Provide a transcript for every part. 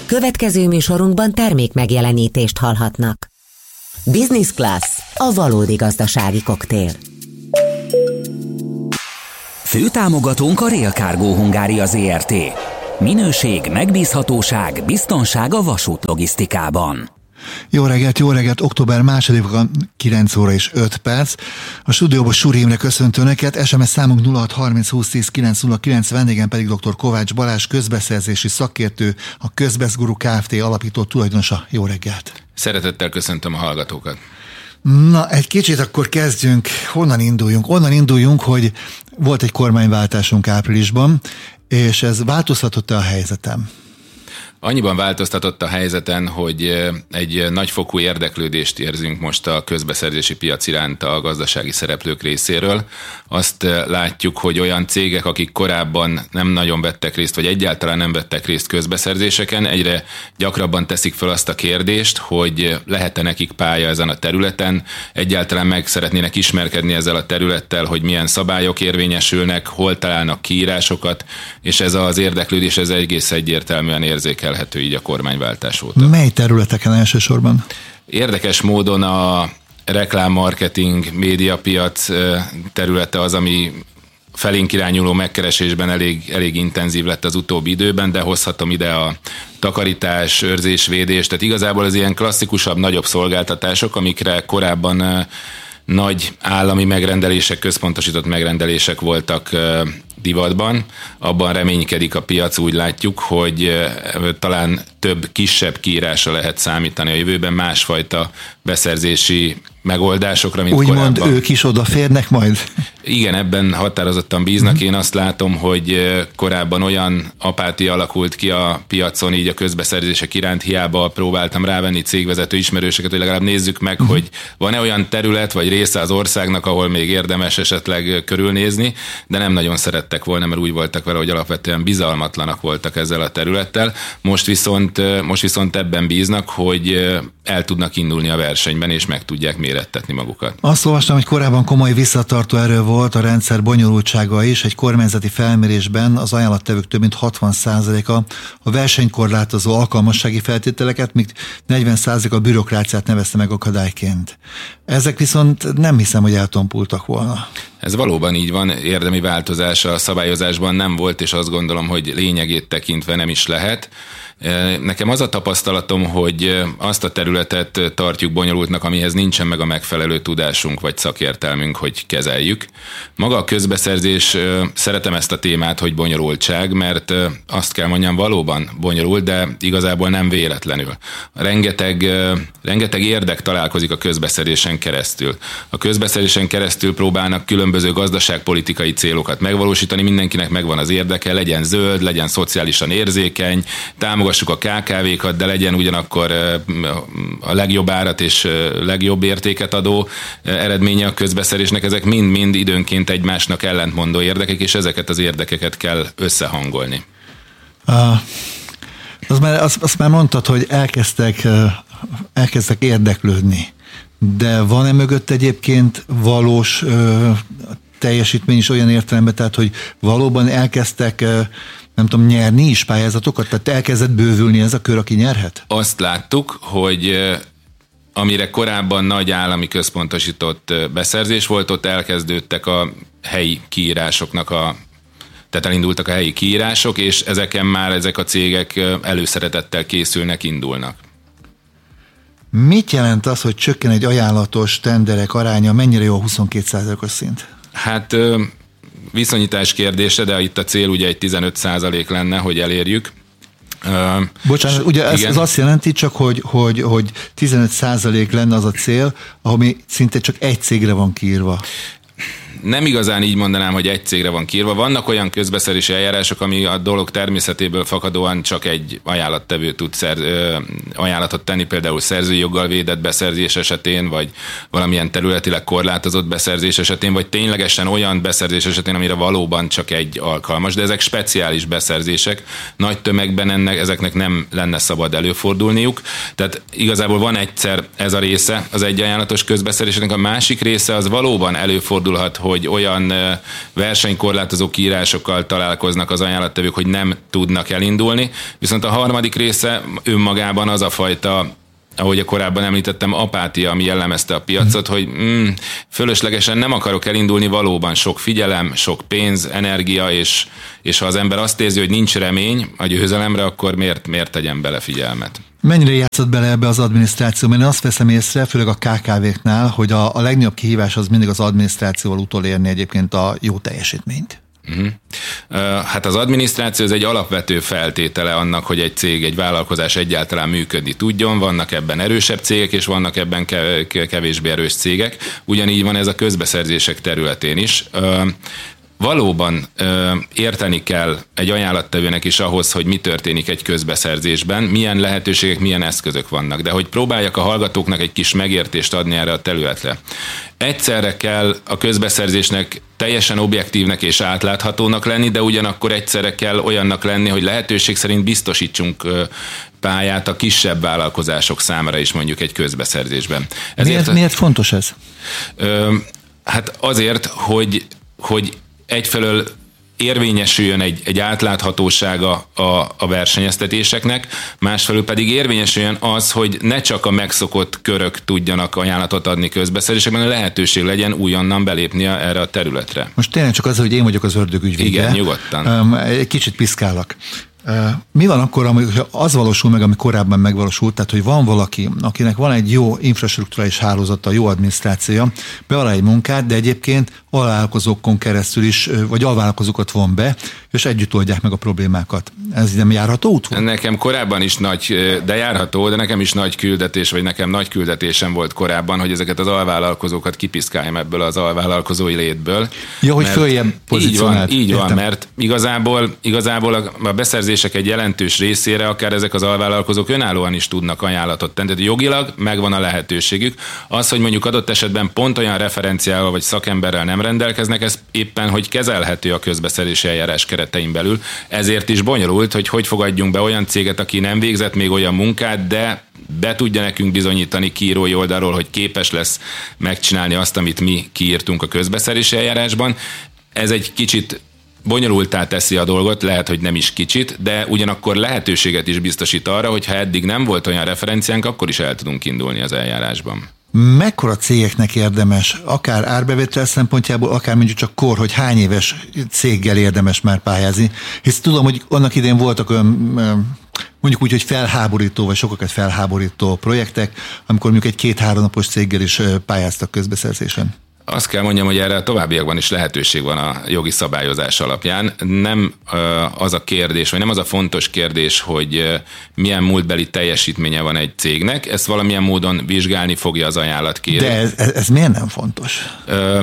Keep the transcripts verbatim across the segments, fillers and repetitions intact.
Következő műsorunkban termék megjelenítést hallhatnak. Business Class, a valódi gazdasági koktél. Főtámogatónk a Rail Cargo Hungária Zrt. Minőség, megbízhatóság, biztonság a vasútlogisztikában. Jó reggelt, jó reggelt, október másodika, kilenc óra és öt perc. A stúdióban Súri Imre köszöntő Önöket, es em es számunk nulla hat harminc húsz tíz kilenc nulla kilenc, vendégem pedig dr. Kovács Balázs, közbeszerzési szakértő, a Közbeszguru Kft. Alapító tulajdonosa. Jó reggelt! Szeretettel köszöntöm a hallgatókat. Na, egy kicsit akkor kezdjünk, honnan induljunk? Onnan induljunk, hogy volt egy kormányváltásunk áprilisban, és ez változtatott-e a helyzetem? Annyiban változtatott a helyzeten, hogy egy nagyfokú érdeklődést érzünk most a közbeszerzési piac iránt a gazdasági szereplők részéről. Azt látjuk, hogy olyan cégek, akik korábban nem nagyon vettek részt, vagy egyáltalán nem vettek részt közbeszerzéseken, egyre gyakrabban teszik fel azt a kérdést, hogy lehet-e nekik pálya ezen a területen, egyáltalán meg szeretnének ismerkedni ezzel a területtel, hogy milyen szabályok érvényesülnek, hol találnak kiírásokat, és ez az érdeklődés ez egész egyértelműen érzékel. Elhető így a kormányváltás óta. Mely területeken elsősorban? Érdekes módon a reklámmarketing, médiapiac területe az, ami felénk irányuló megkeresésben elég, elég intenzív lett az utóbbi időben, de hozhatom ide a takarítás, őrzés, védés, tehát igazából az ilyen klasszikusabb, nagyobb szolgáltatások, amikre korábban nagy állami megrendelések, központosított megrendelések voltak divatban. Abban reménykedik a piac, úgy látjuk, hogy talán több kisebb kiírásra lehet számítani a jövőben, másfajta beszerzési megoldásokra, mint úgymond korábban. Úgymond ők is odaférnek majd? Igen, ebben határozottan bíznak. Mm-hmm. Én azt látom, hogy korábban olyan apátia alakult ki a piacon, így a közbeszerzések iránt, hiába próbáltam rávenni cégvezető ismerőseket, hogy legalább nézzük meg, mm-hmm. hogy van-e olyan terület vagy része az országnak, ahol még érdemes esetleg körülnézni, de nem nagyon szerettek volna, mert úgy voltak vele, hogy alapvetően bizalmatlanak voltak ezzel a területtel. Most viszont, most viszont ebben bíznak, hogy el tudnak indulni a versenyben, és meg tudják mérettetni magukat. Azt olvastam, hogy korábban komoly visszatartó erő volt a rendszer bonyolultsága is. Egy kormányzati felmérésben az ajánlattevők több mint hatvan százaléka a versenykorlátozó alkalmassági feltételeket, míg negyven százalék a bürokráciát nevezte meg akadályként. Ezek viszont nem hiszem, hogy eltompultak volna. Ez valóban így van, érdemi változás a szabályozásban nem volt, és azt gondolom, hogy lényegét tekintve nem is lehet. Nekem az a tapasztalatom, hogy azt a területet tartjuk bonyolultnak, amihez nincsen meg a megfelelő tudásunk vagy szakértelmünk, hogy kezeljük. Maga a közbeszerzés, szeretem ezt a témát, hogy bonyolultság, mert azt kell mondjam, valóban bonyolult, de igazából nem véletlenül. Rengeteg, rengeteg érdek találkozik a közbeszerzésen keresztül. A közbeszerzésen keresztül próbálnak különböző gazdaságpolitikai célokat megvalósítani, mindenkinek megvan az érdeke, legyen zöld, legyen szociálisan érzékeny, támogassuk a ká ká vékat, de legyen ugyanakkor a legjobb árat és legjobb értéket adó eredménye a közbeszerésnek. Ezek mind-mind időnként egymásnak ellentmondó érdekek, és ezeket az érdekeket kell összehangolni. Uh, azt, már, azt, azt már mondtad, hogy elkezdtek, elkezdtek érdeklődni, de van-e mögött egyébként valós uh, teljesítmény is olyan értelemben, tehát hogy valóban elkezdtek uh, nem tudom, nyerni is pályázatokat? Tehát elkezdett bővülni ez a kör, aki nyerhet? Azt láttuk, hogy amire korábban nagy állami központosított beszerzés volt, ott elkezdődtek a helyi kiírásoknak a tehát elindultak a helyi kiírások, és ezeken már ezek a cégek előszeretettel készülnek, indulnak. Mit jelent az, hogy csökken egy ajánlatos tenderek aránya? Mennyire jó a huszonkét százalékos szint? Hát viszonyítás kérdése, de itt a cél ugye egy tizenöt százalék lenne, hogy elérjük. Bocsánat, ugye ez, ez azt jelenti csak, hogy, hogy, hogy tizenöt százalék lenne az a cél, ami szinte csak egy cégre van kiírva. Nem igazán így mondanám, hogy egy cégre van kiírva. Vannak olyan közbeszerési eljárások, ami a dolog természetéből fakadóan csak egy ajánlattevő tud szer, ö, ajánlatot tenni, például szerzői joggal védett beszerzés esetén, vagy valamilyen területileg korlátozott beszerzés esetén, vagy ténylegesen olyan beszerzés esetén, amire valóban csak egy alkalmas, de ezek speciális beszerzések. Nagy tömegben ennek, ezeknek nem lenne szabad előfordulniuk. Tehát igazából van egyszer ez a része az egy ajánlatos közbeszerésnek, a másik része az valóban előfordulhat, hogy olyan versenykorlátozó kiírásokkal találkoznak az ajánlattevők, hogy nem tudnak elindulni. Viszont a harmadik része önmagában az a fajta, ahogy korábban említettem, apátia, ami jellemezte a piacot, mm. hogy mm, fölöslegesen nem akarok elindulni, valóban sok figyelem, sok pénz, energia, és, és ha az ember azt érzi, hogy nincs remény a győzelemre, akkor miért, miért tegyen bele figyelmet? Mennyire játszott bele ebbe az adminisztráció? Mert én azt veszem észre, főleg a ká ká véknál, hogy a, a legnagyobb kihívás az mindig az adminisztrációval utolérni egyébként a jó teljesítményt. Uh-huh. Hát az adminisztráció az egy alapvető feltétele annak, hogy egy cég, egy vállalkozás egyáltalán működni tudjon. Vannak ebben erősebb cégek, és vannak ebben kevésbé erős cégek. Ugyanígy van ez a közbeszerzések területén is. Valóban ö, érteni kell egy ajánlattevőnek is ahhoz, hogy mi történik egy közbeszerzésben, milyen lehetőségek, milyen eszközök vannak, de hogy próbáljak a hallgatóknak egy kis megértést adni erre a területre. Egyszerre kell a közbeszerzésnek teljesen objektívnek és átláthatónak lenni, de ugyanakkor egyszerre kell olyannak lenni, hogy lehetőség szerint biztosítsunk ö, pályát a kisebb vállalkozások számára is mondjuk egy közbeszerzésben. Ezért, miért, miért fontos ez? Ö, hát azért, hogy, hogy egyfelől érvényesüljön egy, egy átláthatósága a, a versenyeztetéseknek, másfelől pedig érvényesüljön az, hogy ne csak a megszokott körök tudjanak ajánlatot adni közbeszerzésekben, a lehetőség legyen újonnan belépnie erre a területre. Most tényleg csak az, hogy én vagyok az ördög ügyvédje. Igen, nyugodtan. Egy kicsit piszkálok. Mi van akkor, amikor az valósul meg, ami korábban megvalósult, tehát hogy van valaki, akinek van egy jó infrastrukturális hálózata, jó adminisztrációja, bevállal egy munkát, de egyébként alvállalkozókon keresztül is, vagy alvállalkozókat von be, és együtt oldják meg a problémákat. Ez nem járható út volt? Nekem korábban is nagy, de járható, de nekem is nagy küldetés, vagy nekem nagy küldetésem volt korábban, hogy ezeket az alvállalkozókat kipiszkáljam ebből az alvállalkozói létből. Ja, hogy följebb pozícionált. Így van, így van, mert igazából, igazából a beszerzések egy jelentős részére akár ezek az alvállalkozók önállóan is tudnak ajánlatot tenni. Tehát jogilag megvan a lehetőségük. Az, hogy mondjuk adott esetben pont olyan referenciával vagy szakemberrel nem rendelkeznek, ez éppen, hogy kezelhető a közbeszerzési eljárás keretein belül. Ezért is bonyolult, hogy hogy fogadjunk be olyan céget, aki nem végzett még olyan munkát, de be tudja nekünk bizonyítani kiírói oldalról, hogy képes lesz megcsinálni azt, amit mi kiírtunk a közbeszerzési eljárásban. Ez egy kicsit bonyolultá teszi a dolgot, lehet, hogy nem is kicsit, de ugyanakkor lehetőséget is biztosít arra, hogy ha eddig nem volt olyan referenciánk, akkor is el tudunk indulni az eljárásban. Mekkora cégeknek érdemes, akár árbevétel szempontjából, akár mondjuk csak kor, hogy hány éves céggel érdemes már pályázni? Hisz tudom, hogy annak idején voltak olyan, mondjuk úgy, hogy felháborító, vagy sokakat felháborító projektek, amikor mondjuk egy két-három napos céggel is pályáztak közbeszerzésen. Azt kell mondjam, hogy erre a továbbiakban is lehetőség van a jogi szabályozás alapján. Nem az a kérdés, vagy nem az a fontos kérdés, hogy milyen múltbeli teljesítménye van egy cégnek, ezt valamilyen módon vizsgálni fogja az ajánlatkérő. De ez, ez, ez miért nem fontos? Ö,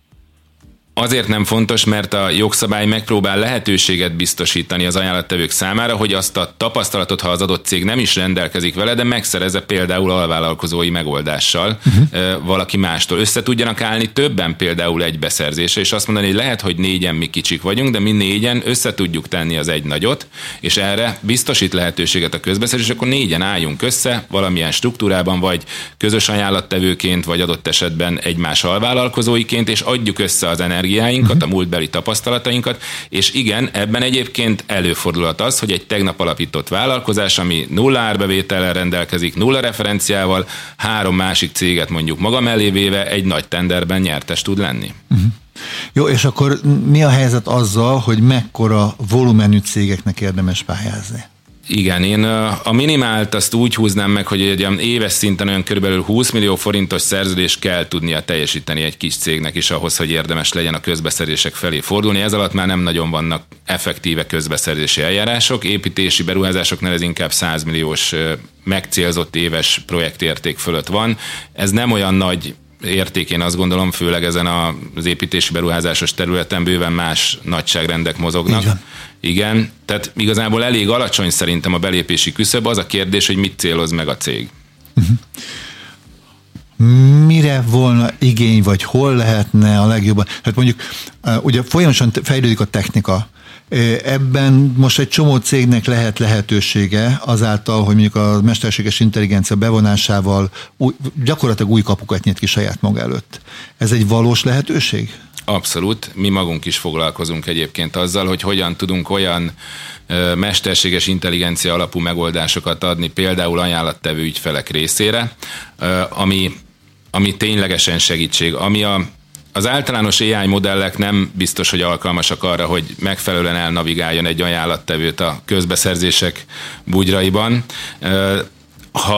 Azért nem fontos, mert a jogszabály megpróbál lehetőséget biztosítani az ajánlattevők számára, hogy azt a tapasztalatot, ha az adott cég nem is rendelkezik vele, de megszerezze például alvállalkozói megoldással uh-huh. valaki mástól. Össze tudjanak állni többen például egy beszerzésre, és azt mondani, hogy lehet, hogy négyen mi kicsik vagyunk, de mi négyen össze tudjuk tenni az egy nagyot, és erre biztosít lehetőséget a közbeszerzés, és akkor négyen álljunk össze valamilyen struktúrában, vagy közös ajánlattevőként, vagy adott esetben egymás alvállalkozóiként, és adjuk össze az energiát, a múltbeli tapasztalatainkat, és igen, ebben egyébként előfordulhat az, hogy egy tegnap alapított vállalkozás, ami nulla árbevétellel rendelkezik, nulla referenciával, három másik céget mondjuk maga mellé véve egy nagy tenderben nyertes tud lenni. Uh-huh. Jó, és akkor mi a helyzet azzal, hogy mekkora volumenű cégeknek érdemes pályázni? Igen, én a minimált azt úgy húznám meg, hogy egy éves szinten olyan körülbelül húsz millió forintos szerződést kell tudnia teljesíteni egy kis cégnek is ahhoz, hogy érdemes legyen a közbeszerzések felé fordulni. Ez alatt már nem nagyon vannak effektíve közbeszerzési eljárások. Építési beruházásoknál ez inkább száz milliós megcélzott éves projektérték fölött van. Ez nem olyan nagy érték, én azt gondolom, főleg ezen az építési beruházásos területen bőven más nagyságrendek mozognak. Igen. Igen, tehát igazából elég alacsony szerintem a belépési küszöb, az a kérdés, hogy mit céloz meg a cég. Uh-huh. Mire volna igény, vagy hol lehetne a legjobban? Hát mondjuk, ugye folyamatosan fejlődik a technika. Ebben most egy csomó cégnek lehet lehetősége azáltal, hogy mondjuk a mesterséges intelligencia bevonásával új, gyakorlatilag új kapukat nyit ki saját maga előtt. Ez egy valós lehetőség? Abszolút. Mi magunk is foglalkozunk egyébként azzal, hogy hogyan tudunk olyan mesterséges intelligencia alapú megoldásokat adni például ajánlattevő ügyfelek részére, ami, ami ténylegesen segítség. Ami a, az általános á i modellek nem biztos, hogy alkalmasak arra, hogy megfelelően elnavigáljon egy ajánlattevőt a közbeszerzések bugyraiban.